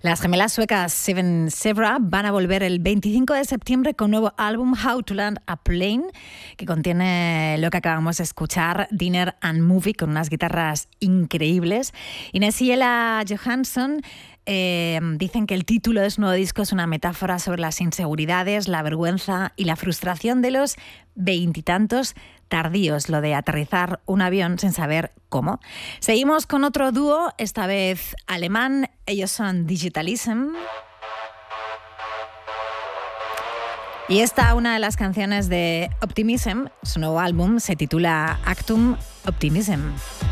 Las gemelas suecas Seven Zebra van a volver el 25 de septiembre con nuevo álbum How to Land a Plane, que contiene lo que acabamos de escuchar, Dinner and Movie, con unas guitarras increíbles. Inés y Ella Johansson dicen que el título de su nuevo disco es una metáfora sobre las inseguridades, la vergüenza y la frustración de los veintitantos tardíos, lo de aterrizar un avión sin saber cómo. Seguimos con otro dúo, esta vez alemán. Ellos son Digitalism. Y esta, una de las canciones de Optimism, su nuevo álbum, se titula Actum Optimism.